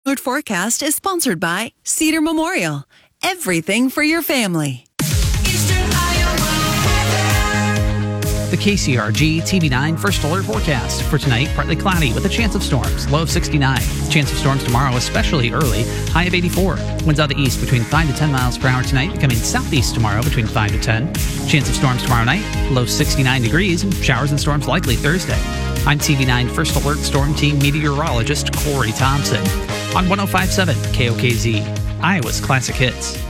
Forecast is sponsored by Cedar Memorial. Everything for your family. The KCRG TV9 First Alert forecast. For tonight, partly cloudy with a chance of storms. Low of 69. Chance of storms tomorrow, especially early. High of 84. Winds out the east between 5 to 10 miles per hour tonight, becoming southeast tomorrow between 5 to 10. Chance of storms tomorrow night. Low 69 degrees and showers and storms likely Thursday. I'm TV9 First Alert Storm Team meteorologist Corey Thompson on 105.7 KOKZ, Iowa's Classic Hits.